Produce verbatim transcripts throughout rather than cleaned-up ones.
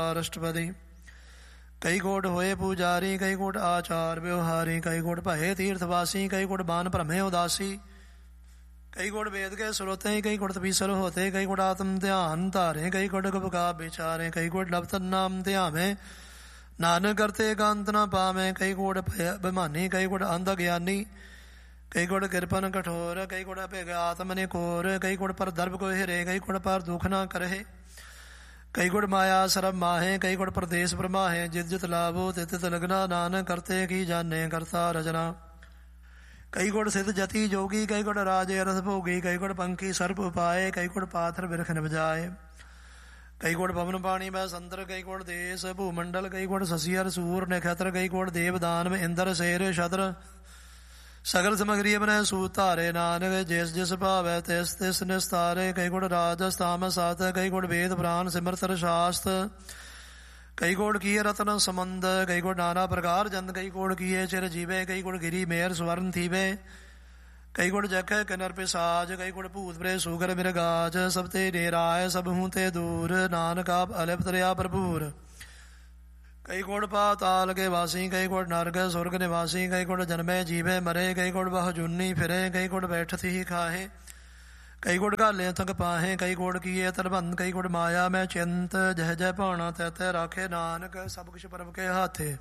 राष्ट्रपति। कई कोट होए पुजारी, कई कोट आचार व्यवहारी, कई कोट भये तीर्थवासी, कई कोट बान भ्रमे उदासी, कई कोट वेद के सुरोते, कई कोट तपीसर होते, कई कोट आत्म ध्यान धारे, कई कोट गुपका विचारे, कई कोट लपत नाम ध्यामे, नानक करते कांत न पावे, कई कोट अभिमानी, कई कोट अंध ज्ञानी, कई कोट कृपन कठोर, कई कोट अभेग आत्म ने कोर, कई कोट पर दर्भ को हिरे, कई कोट पर दुख न करहे, कई गुण माया सरब माहे, कई गुण प्रदेश ब्रह्माहे, जित जित लाभो तित तित लगना, नानक करते की जाने करता रचना। कई गुण सिद्ध जति जोगी, कई गुण राजे रस भोगी, कई गुण पंखी सर्प उपाय, कई गुण पाथर बिरख बजाए, कई गुण पवन पाणी में संतर, कई गुण देश भूमंडल, कई गुण शशियर सूर नक्षत्र, कई गुण देव दानव इंद्र शेर शत्र, सगल समग्री बने सूतारे, नानक जिस जिस भावै तिस तिस निस्तारे, कई गुण राजस तामस सात, कई गुण वेद पुराण सिमरत शास्त्र, कई गुण किए रत्न संबंध, कई गुण नाना प्रकार जंद, कई गुण किए चिर जीवे, कई गुण गिरी मेहर स्वर्ण थीवे, कई गुण जख किन्नर पिसाज, कई गुण भूत प्रेत सुगर मृगाज, सब ते डेराय सब हूँ ते दूर, नानक आप अलिप्त रहा भरपूर। कई गुण पाताल के वासी, कई गुण नरक स्वर्ग निवासी, कई गुण जन्मे जीवे मरे, कई गुण बह जुन्नी फिरे, कई गुण बैठत ही खाहे, कई गुण घाले थक पाहे, कई गुण किए तरबंध, कई गुण माया में चिंत, जह जह भाना तह तह राखे, नानक सब कुछ प्रभ के हाथे।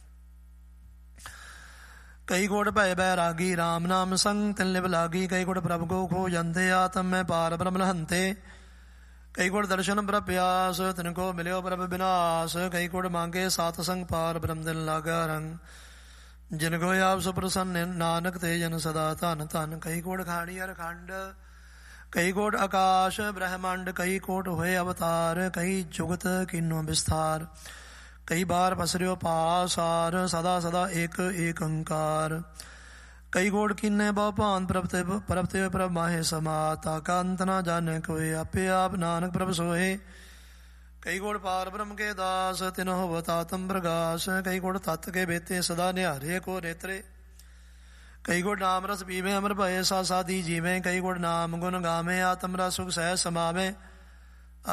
कई गुण भय बैरागी, राम नाम संग तिन लिव लागी, कई गुण प्रभ को खो जंते, आत्म में पार ब्रह्म लहंते, कई गुण दर्शन प्रप्यास, तिनको मिल्यो प्रभ विनाश, कई गुण मांगे सात संग पार ब्रह्म दिन लागा रंग, जिनको आप सुप्रसन्न नानक ते जन सदा धन धन। कई गुण खाणी हर खंड, कई गुण आकाश ब्रह्मांड, कई कोट हुए अवतार, कई जुगत किन्नो विस्तार, कई बार पसरियो पासार, सदा सदा एक एक अंकार, कई गोड़ किन्ने बहुपान प्रभते प्रभते प्रभ माहे समाता, का अंत ना जाने कोई आपे आप नानक प्रभ सोहे, कई गोड़ पार ब्रह्म के दास तिन्हो बतातम प्रकाश, कई गोड़ तत् के बेते सदा निहारे को नेत्रे, कई गोड़ नाम रस पीवे अमर भय सा साधी जीवे, कई गोड़ नाम गुण गावे आत्म रस सुख सह समावे,